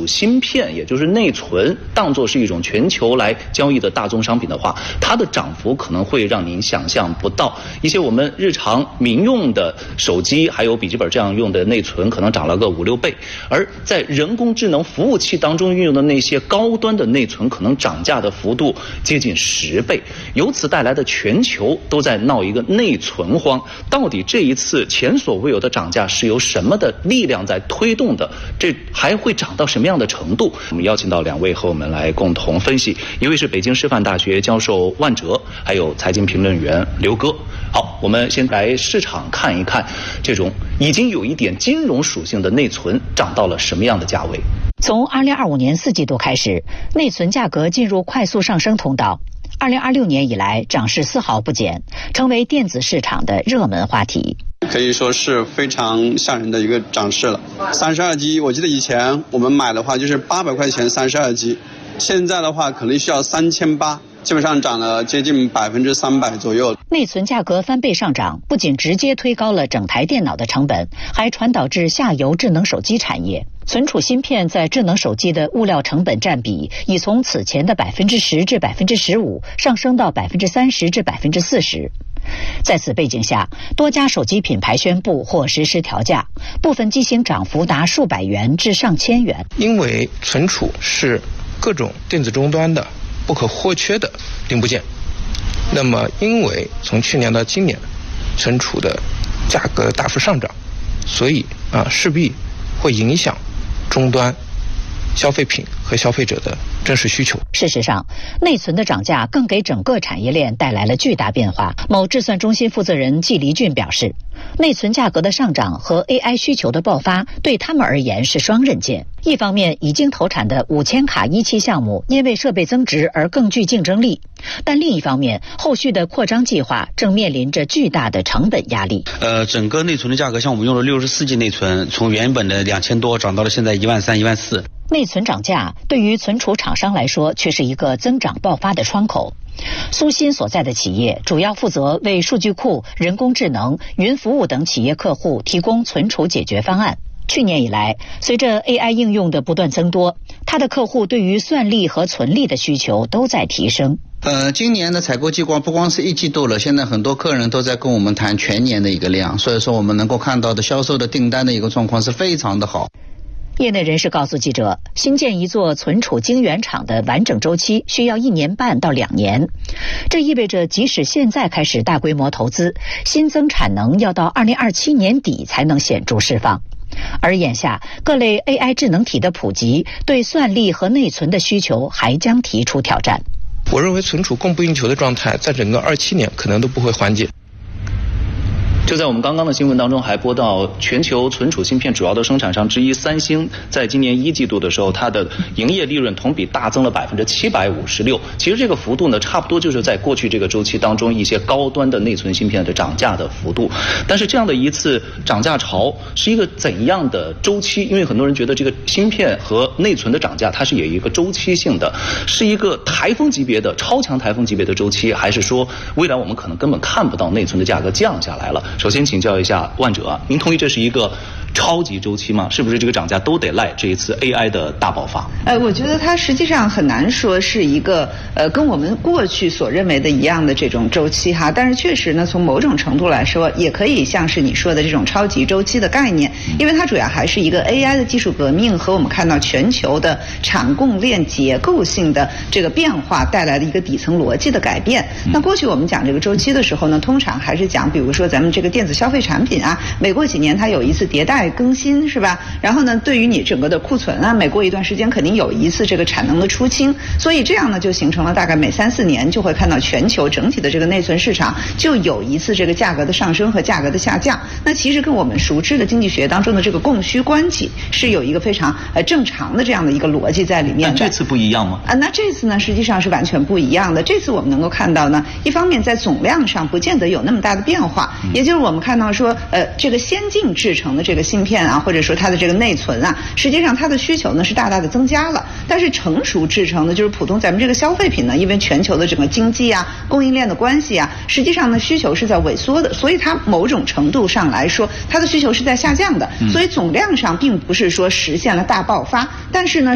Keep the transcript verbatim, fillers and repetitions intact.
储芯片，也就是内存，当作是一种全球来交易的大宗商品的话，它的涨幅可能会让您想象不到。一些我们日常民用的手机还有笔记本这样用的内存，可能涨了个五六倍，而在人工智能服务器当中运用的那些高端的内存，可能涨价的幅度接近十倍。由此带来的全球都在闹一个内存荒。到底这一次前所未有的涨价是由什么的力量在推动的？这还会涨到什么样的程度？我们邀请到两位和我们来共同分析，一位是北京师范大学教授万哲，还有财经评论员刘哥。好，我们先来市场看一看，这种已经有一点金融属性的内存涨到了什么样的价位？ 从二零二五年四季度开始，内存价格进入快速上升通道。二零二六年以来，涨势丝毫不减，成为电子市场的热门话题。 可以说是非常吓人的一个涨势了。三十二 G， 我记得以前我们买的话就是八百块钱三十二 G， 现在的话可能需要三千八。基本上涨了接近百分之三百左右。 内存价格翻倍上涨，不仅直接推高了整台电脑的成本，还传导至下游智能手机产业。存储芯片在智能手机的物料成本占比，已从此前的百分之十至百分之十五上升到百分之三十至百分之四十。在此背景下，多家手机品牌宣布或实施调价，部分机型涨幅达数百元至上千元。 因为存储是各种电子终端的不可或缺的零部件，那么因为从去年到今年存储的价格大幅上涨，所以啊势必会影响终端消费品和消费者的真实需求。 事实上，内存的涨价更给整个产业链带来了巨大变化。某智算中心负责人季黎俊表示，内存价格的上涨和 A I 需求的爆发对他们而言是双刃剑。一方面，已经投产的五千卡一期项目因为设备增值而更具竞争力，但另一方面，后续的扩张计划正面临着巨大的成本压力。 呃，整个内存的价格，像我们用了六十四 G 内存，从原本的两千多涨到了现在一万三、一万四。 内存涨价对于存储厂商来说却是一个增长爆发的窗口。苏鑫所在的企业主要负责为数据库、人工智能、云服务等企业客户提供存储解决方案。去年以来，随着 A I 应用的不断增多，他的客户对于算力和存力的需求都在提升。 呃，今年的采购计划不光是一季度了，现在很多客人都在跟我们谈全年的一个量，所以说我们能够看到的销售的订单的一个状况是非常的好。 业内人士告诉记者，新建一座存储晶圆厂的完整周期需要一年半到两年，这意味着即使现在开始大规模投资，新增产能要到二零二七年底才能显著释放。而眼下各类 A I 智能体的普及，对算力和内存的需求还将提出挑战。 我认为存储供不应求的状态在整个二七年可能都不会缓解。 就在我们刚刚的新闻当中还播到，全球存储芯片主要的生产商之一三星，在今年一季度的时候，它的营业利润同比大增了百分之七百五十六。其实这个幅度呢，差不多就是在过去这个周期当中一些高端的内存芯片的涨价的幅度。但是这样的一次涨价潮是一个怎样的周期？因为很多人觉得这个芯片和内存的涨价，它是有一个周期性的，是一个台风级别的、超强台风级别的周期，还是说未来我们可能根本看不到内存的价格降下来了？首先请教一下万哲，您同意这是一个超级周期吗？是不是这个涨价都得赖这一次 A I 的大爆发？ 呃，我觉得它实际上很难说是一个呃跟我们过去所认为的一样的这种周期哈，但是确实呢，从某种程度来说，也可以像是你说的这种超级周期的概念，因为它主要还是一个 A I 的技术革命和我们看到全球的产供链结构性的这个变化带来的一个底层逻辑的改变。那过去我们讲这个周期的时候呢，通常还是讲，比如说咱们这个电子消费产品啊，每过几年它有一次迭代更新是吧？然后呢，对于你整个的库存啊，每过一段时间肯定有一次这个产能的出清，所以这样呢就形成了大概每三四年就会看到全球整体的这个内存市场就有一次这个价格的上升和价格的下降。那其实跟我们熟知的经济学当中的这个供需关系是有一个非常呃正常的这样的一个逻辑在里面的。 这次不一样吗？ 啊，那这次呢实际上是完全不一样的。这次我们能够看到呢，一方面在总量上不见得有那么大的变化，也就是我们看到说呃这个先进制成的这个芯片啊，或者说它的这个内存啊，实际上它的需求呢是大大的增加了。但是成熟制成的，就是普通咱们这个消费品呢，因为全球的整个经济啊、供应链的关系啊，实际上呢需求是在萎缩的，所以它某种程度上来说，它的需求是在下降的。所以总量上并不是说实现了大爆发，但是呢。